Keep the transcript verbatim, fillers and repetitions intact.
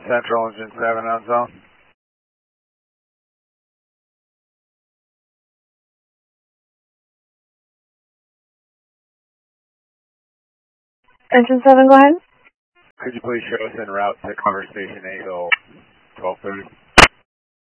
Central Engine seven on zone. Engine seven, go ahead. Could you please show us en route to conversation eight till twelve thirty?